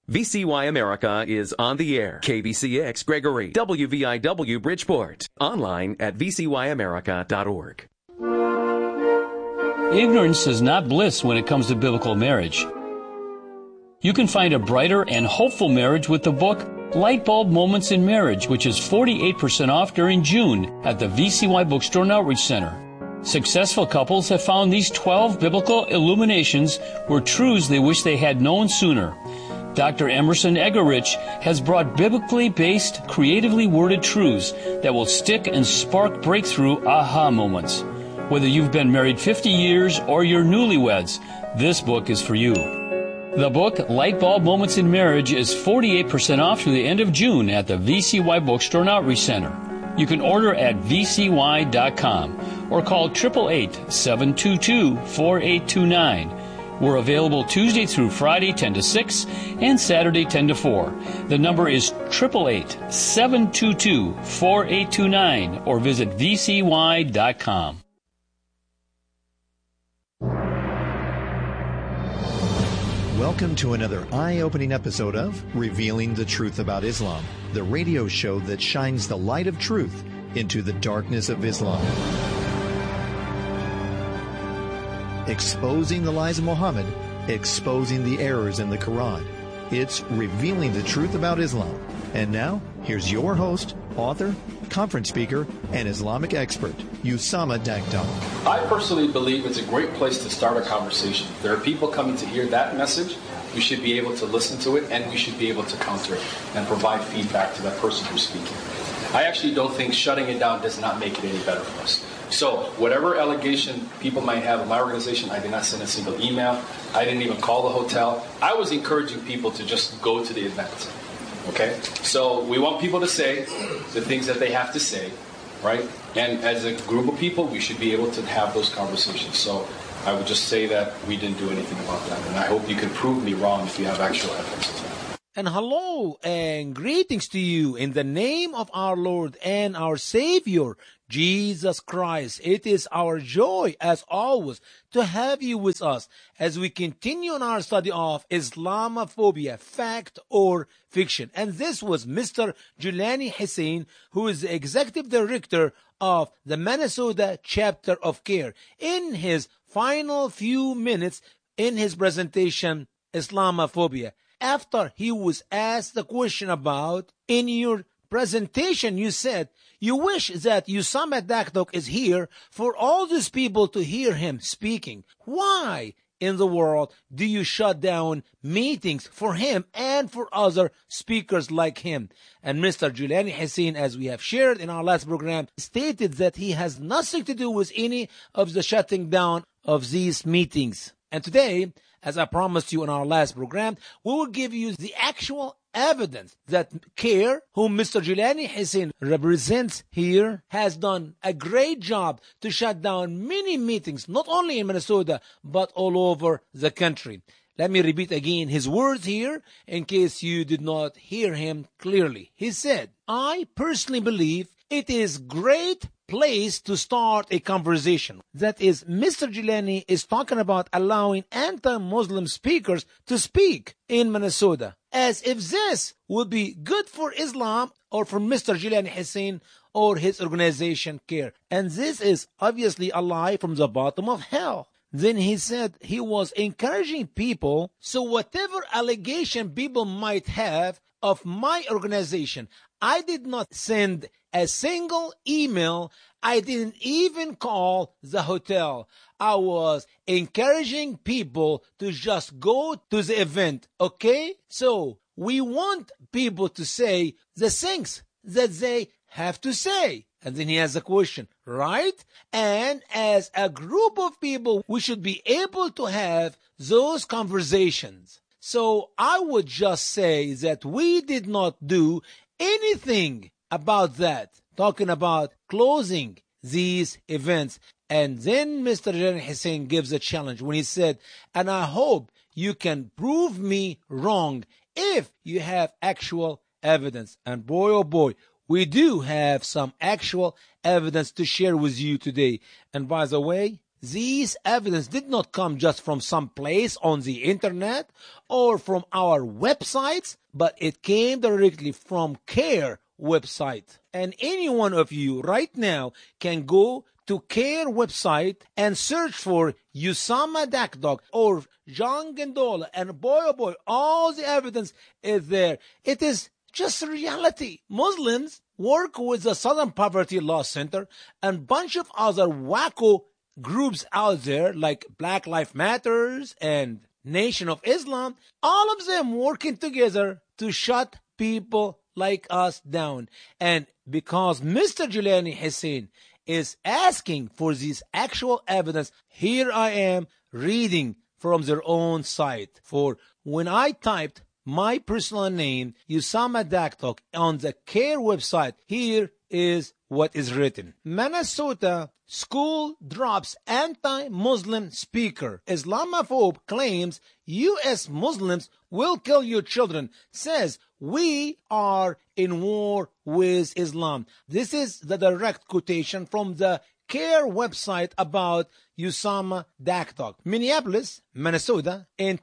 VCY America is on the air. KBCX Gregory, WVIW Bridgeport. Online at vcyamerica.org. Ignorance is not bliss when it comes to biblical marriage. You can find a brighter and hopeful marriage with the book Light Bulb Moments in Marriage, which is 48% off during June at the VCY Bookstore and Outreach Center. Successful couples have found these 12 biblical illuminations were truths they wish they had known sooner. Dr. Emerson Egerich has brought biblically based, creatively worded truths that will stick and spark breakthrough aha moments. Whether you've been married 50 years or you're newlyweds, this book is for you. The book, Light Bulb Moments in Marriage, is 48% off through the end of June at the VCY Bookstore and Outreach Center. You can order at vcy.com or call 888-722-4829. We're available Tuesday through Friday 10 to 6 and Saturday 10 to 4. The number is 888-722-4829 or visit vcy.com. Welcome to another eye-opening episode of Revealing the Truth About Islam, the radio show that shines the light of truth into the darkness of Islam. Exposing the lies of Muhammad, exposing the errors in the Quran. It's Revealing the Truth About Islam. And now, here's your host, author, conference speaker, and Islamic expert, Usama Dagdar. I personally believe it's a great place to start a conversation. If there are people coming to hear that message, we should be able to listen to it, and we should be able to counter it and provide feedback to that person who's speaking. I actually don't think shutting it down does not make it any better for us. So whatever allegation people might have in my organization, I did not send a single email. I didn't even call the hotel. I was encouraging people to just go to the event. Okay? So we want people to say the things that they have to say, right? And as a group of people, we should be able to have those conversations. So I would just say that we didn't do anything about that. And I hope you can prove me wrong if you have actual evidence. And hello and greetings to you in the name of our Lord and our Savior, Jesus Christ. It is our joy, as always, to have you with us as we continue on our study of Islamophobia, fact or fiction. And this was Mr. Julani Hussein, who is the executive director of the Minnesota chapter of CARE, in his final few minutes in his presentation, Islamophobia. After he was asked the question about, in your presentation, you said, you wish that Usama Dagdar is here for all these people to hear him speaking. Why in the world do you shut down meetings for him and for other speakers like him? And Mr. Julani Hussein, as we have shared in our last program, stated that he has nothing to do with any of the shutting down of these meetings. And today, as I promised you in our last program, we will give you the actual evidence that CARE, whom Mr. Julani Hussein represents here, has done a great job to shut down many meetings, not only in Minnesota, but all over the country. Let me repeat again his words here in case you did not hear him clearly. He said, I personally believe it is great place to start a conversation. That is, Mr. Julani is talking about allowing anti-Muslim speakers to speak in Minnesota, as if this would be good for Islam or for Mr. Julani Hussein or his organization CARE. And this is obviously a lie from the bottom of hell. Then he said he was encouraging people, so whatever allegation people might have of my organization, I did not send a single email. I didn't even call the hotel. I was encouraging people to just go to the event, okay? So we want people to say the things that they have to say. And then he has a question, right? And as a group of people, we should be able to have those conversations. So I would just say that we did not do anything about that, talking about closing these events. And then Mr. Julani Hussein gives a challenge when he said, and I hope you can prove me wrong if you have actual evidence. And boy, oh boy, we do have some actual evidence to share with you today. And by the way, these evidence did not come just from some place on the internet or from our websites, but it came directly from CARE website. And any one of you right now can go to CARE website and search for Usama Dakdok or John Gondola, and boy oh boy, all the evidence is there. It is just reality. Muslims work with the Southern Poverty Law Center and bunch of other wacko groups out there like Black Lives Matters and Nation of Islam, all of them working together to shut people like us down. And because Mr. Jelani Hussein is asking for this actual evidence, here I am reading from their own site. For when I typed my personal name, Usama Dakdok, on the CARE website, here is what is written. Minnesota school drops anti-Muslim speaker. Islamophobe claims U.S. Muslims will kill your children. Says we are in war with Islam. This is the direct quotation from the CARE website about Usama Dakdok. Minneapolis, Minnesota, in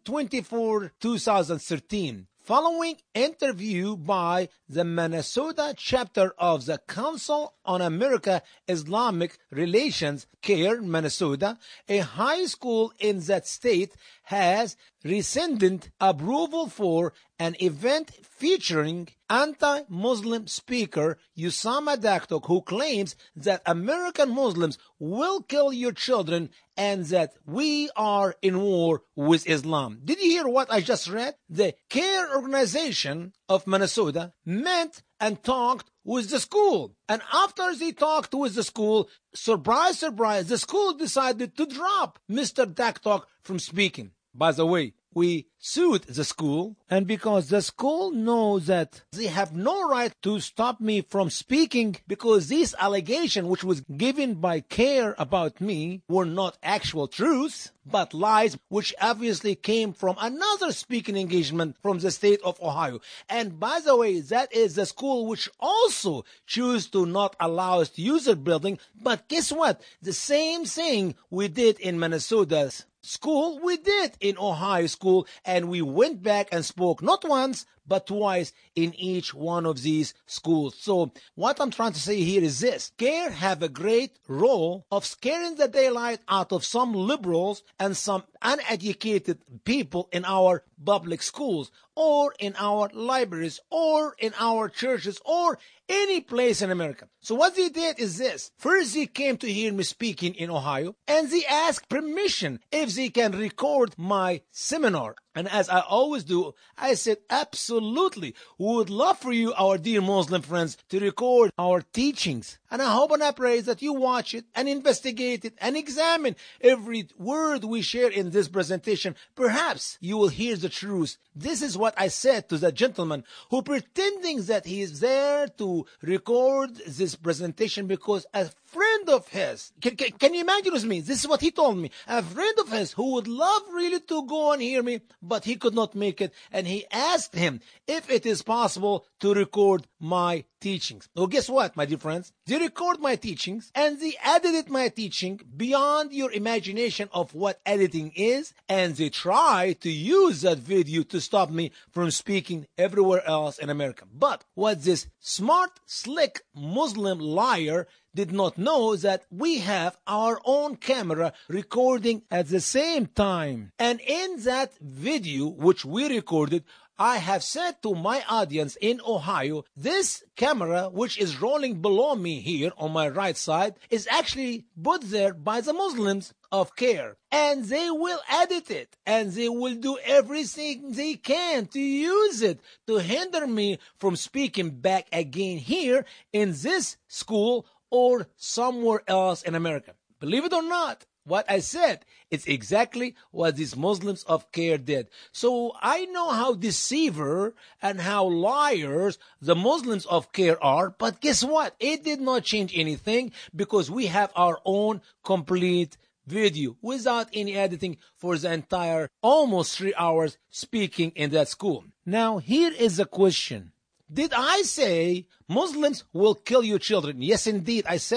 10/24/2013. Following interview by the Minnesota chapter of the Council on America-Islamic Relations, CARE, Minnesota, a high school in that state has rescinded approval for an event featuring anti-Muslim speaker Usama Dakdok, who claims that American Muslims will kill your children and that we are in war with Islam. Did you hear what I just read? The CARE organization of Minnesota met and talked with the school. And after they talked with the school, surprise, surprise, the school decided to drop Mr. Dakdok from speaking. By the way, we sued the school, and because the school knows that they have no right to stop me from speaking, because these allegations which was given by CARE about me were not actual truths, but lies which obviously came from another speaking engagement from the state of Ohio. And by the way, that is the school which also choose to not allow us to use their building. But guess what? The same thing we did in Minnesota's school, we did in Ohio school, and we went back and spoke not once but twice in each one of these schools. So what I'm trying to say here is this: CARE have a great role of scaring the daylight out of some liberals and some uneducated people in our public schools or in our libraries or in our churches or any place in America. So what they did is this: first they came to hear me speaking in Ohio, and they asked permission if they can record my seminar. And as I always do, I said, absolutely, we would love for you, our dear Muslim friends, to record our teachings. And I hope and I pray that you watch it and investigate it and examine every word we share in this presentation. Perhaps you will hear the truth. This is what I said to the gentleman who pretending that he is there to record this presentation because a friend of his, can you imagine with me? This is what he told me. A friend of his who would love really to go and hear me, but he could not make it. And he asked him if it is possible to record my teachings. Well, guess what, my dear friends? They record my teachings and they edited my teaching beyond your imagination of what editing is. And they try to use that video to stop me from speaking everywhere else in America. But what this smart, slick Muslim liar did not know that we have our own camera recording at the same time. And in that video which we recorded, I have said to my audience in Ohio, this camera, which is rolling below me here on my right side, is actually put there by the Muslims of CARE. And they will edit it, and they will do everything they can to use it to hinder me from speaking back again here in this school or somewhere else in America. Believe it or not, what I said, it's exactly what these Muslims of CARE did. So I know how deceiver and how liars the Muslims of CARE are, but guess what? It did not change anything because we have our own complete video without any editing for the entire almost 3 hours speaking in that school. Now, here is the question. Did I say Muslims will kill your children? Yes, indeed, I said that.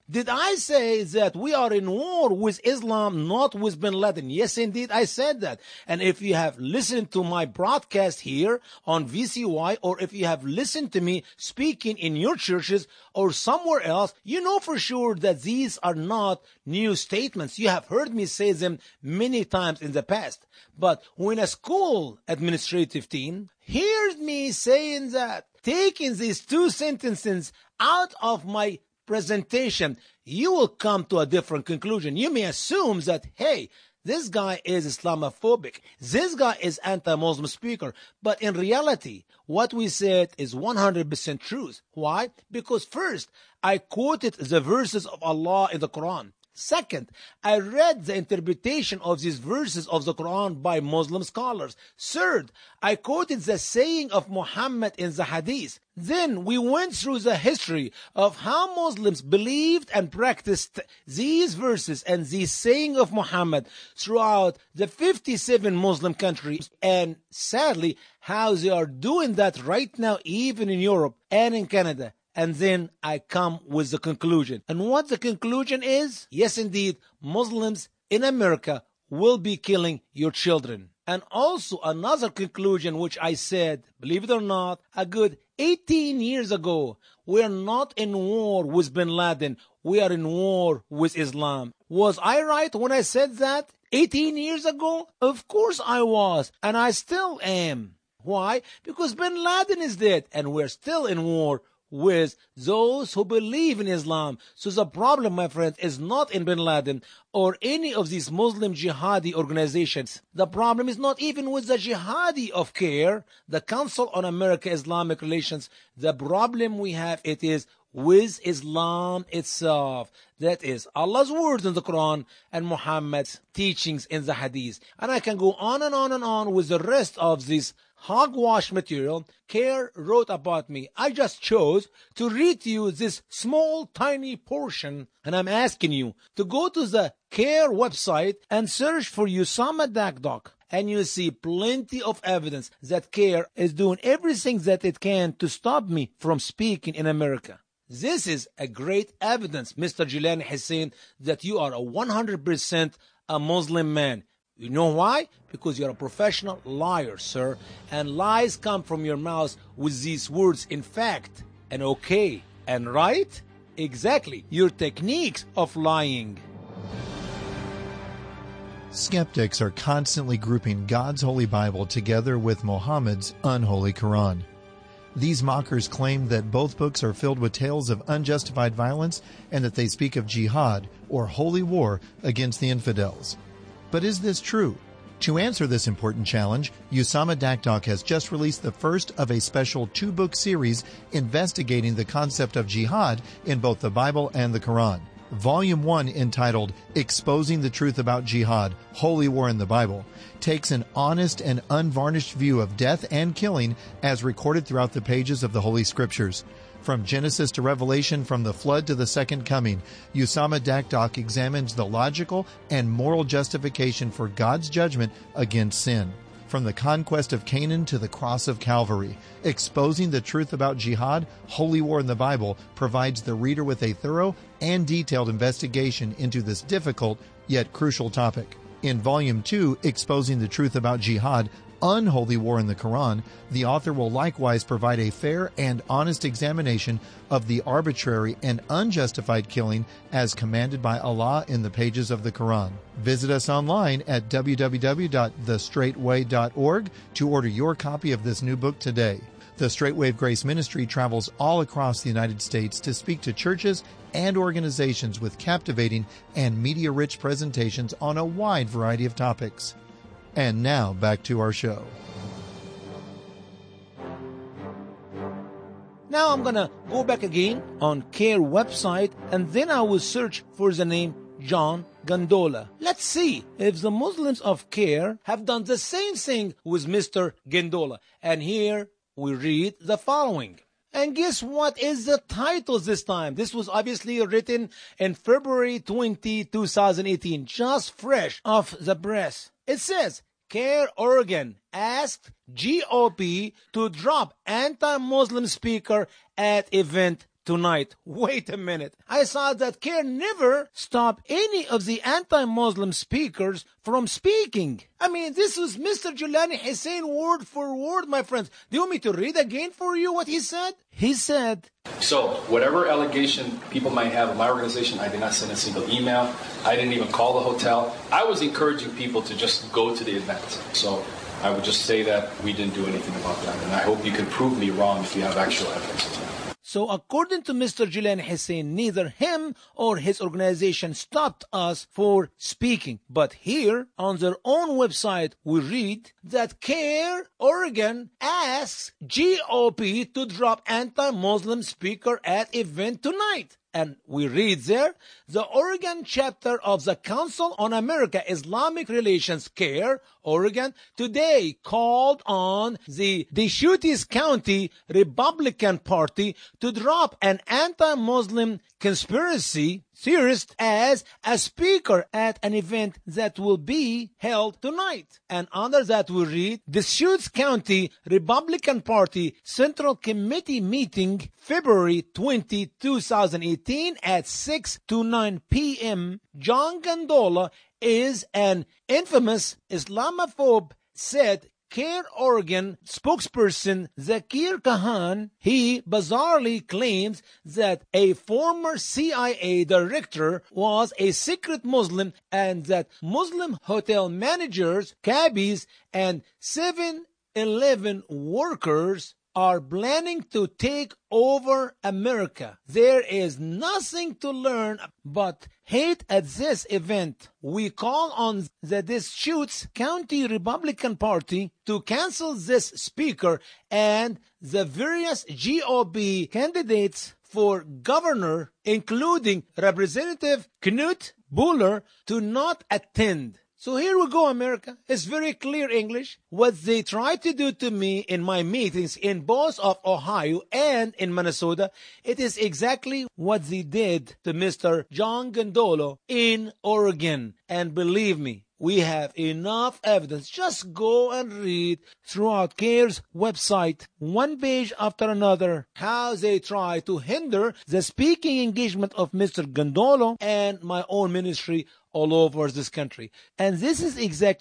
Did I say that we are in war with Islam, not with bin Laden? Yes, indeed, I said that. And if you have listened to my broadcast here on VCY, or if you have listened to me speaking in your churches or somewhere else, you know for sure that these are not new statements. You have heard me say them many times in the past. But when a school administrative team hears me saying that, taking these two sentences out of my presentation, you will come to a different conclusion. You may assume that, hey, this guy is Islamophobic. This guy is anti-Muslim speaker. But in reality, what we said is 100% truth. Why? Because first, I quoted the verses of Allah in the Quran. Second, I read the interpretation of these verses of the Quran by Muslim scholars. Third, I quoted the saying of Muhammad in the Hadith. Then we went through the history of how Muslims believed and practiced these verses and these saying of Muhammad throughout the 57 Muslim countries, and sadly, how they are doing that right now even in Europe and in Canada. And then I come with the conclusion. And what the conclusion is? Yes, indeed, Muslims in America will be killing your children. And also another conclusion which I said, believe it or not, a good 18 years ago, we are not in war with bin Laden. We are in war with Islam. Was I right when I said that 18 years ago? Of course I was. And I still am. Why? Because bin Laden is dead and we're still in war with those who believe in Islam. So the problem, my friends, is not in bin Laden or any of these Muslim jihadi organizations. The problem is not even with the jihadi of CARE, the Council on America-Islamic Relations. The problem we have, it is with Islam itself. That is Allah's words in the Quran and Muhammad's teachings in the Hadith. And I can go on and on and on with the rest of this hogwash material CARE wrote about me. I just chose to read to you this small, tiny portion, and I'm asking you to go to the CARE website and search for Usama Dakdock, and you see plenty of evidence that CARE is doing everything that it can to stop me from speaking in America. This is a great evidence, Mr. Jilani Hussein, that you are a 100% a Muslim man. You know why? Because you're a professional liar, sir. And lies come from your mouth with these words, in fact, and okay, and right? Exactly, your techniques of lying. Skeptics are constantly grouping God's Holy Bible together with Muhammad's unholy Quran. These mockers claim that both books are filled with tales of unjustified violence and that they speak of jihad, or holy war, against the infidels. But is this true? To answer this important challenge, Usama Dakdock has just released the first of a special 2-book series investigating the concept of jihad in both the Bible and the Quran. Volume 1, entitled Exposing the Truth About Jihad, Holy War in the Bible, takes an honest and unvarnished view of death and killing as recorded throughout the pages of the Holy Scriptures. From Genesis to Revelation, from the flood to the second coming, Usama Dakdock examines the logical and moral justification for God's judgment against sin. From the conquest of Canaan to the cross of Calvary, Exposing the Truth About Jihad, Holy War in the Bible provides the reader with a thorough and detailed investigation into this difficult yet crucial topic. In Volume 2, Exposing the Truth About Jihad, Unholy War in the Quran, the author will likewise provide a fair and honest examination of the arbitrary and unjustified killing as commanded by Allah in the pages of the Quran. Visit us online at www.thestraightway.org to order your copy of this new book today. The Straight Wave Grace Ministry travels all across the United States to speak to churches and organizations with captivating and media-rich presentations on a wide variety of topics. And now, back to our show. Now I'm going to go back again on CARE website, and then I will search for the name John Gondola. Let's see if the Muslims of CARE have done the same thing with Mr. Gondola. And here we read the following. And guess what is the title this time? This was obviously written in February 20, 2018, just fresh off the press. It says, CARE Oregon asked GOP to drop anti-Muslim speaker at event tonight. Wait a minute. I saw that CARE never stopped any of the anti-Muslim speakers from speaking. I mean, this was Mr. Julani Hussein word for word, my friends. Do you want me to read again for you what he said? He said, so whatever allegation people might have of my organization, I did not send a single email. I didn't even call the hotel. I was encouraging people to just go to the event. So I would just say that we didn't do anything about that. And I hope you can prove me wrong if you have actual evidence. So according to Mr. Julani Hussein, neither him or his organization stopped us for speaking. But here on their own website, we read that CARE Oregon asks GOP to drop anti-Muslim speaker at event tonight. And we read there, the Oregon chapter of the Council on America-Islamic Relations, CARE, Oregon, today called on the Deschutes County Republican Party to drop an anti-Muslim conspiracy theorist as a speaker at an event that will be held tonight. And under that we read, Deschutes County Republican Party Central Committee meeting February 20, 2018 at 6 to 9 p.m. John Gondola is an infamous Islamophobe, said CARE Oregon spokesperson Zakir Khan. He bizarrely claims that a former CIA director was a secret Muslim and that Muslim hotel managers, cabbies, and 7-Eleven workers are planning to take over America. There is nothing to learn but hate at this event. We call on the Deschutes County Republican Party to cancel this speaker and the various GOP candidates for governor, including Representative Knut Buller, to not attend. So here we go, America. It's very clear English. What they try to do to me in my meetings in both of Ohio and in Minnesota, it is exactly what they did to Mr. John Gondola in Oregon. And believe me, we have enough evidence. Just go and read throughout CARE's website, one page after another, how they try to hinder the speaking engagement of Mr. Gondola and my own ministry all over this country. And this is exactly